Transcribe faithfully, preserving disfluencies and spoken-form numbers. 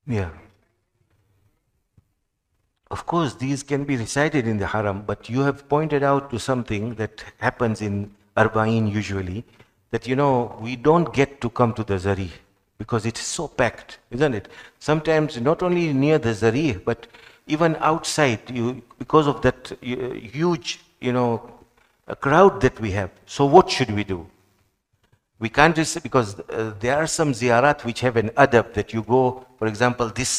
Yeah. Of course, these can be recited in the haram, but you have pointed out to something that happens in Arba'in usually, that you know, we don't get to come to the Zari because it's so packed, isn't it? Sometimes not only near the Zari, but even outside, you, because of that uh, huge, you know, a crowd that we have. So what should we do? We can't just, because uh, there are some ziyarat which have an adab that you go, for example, this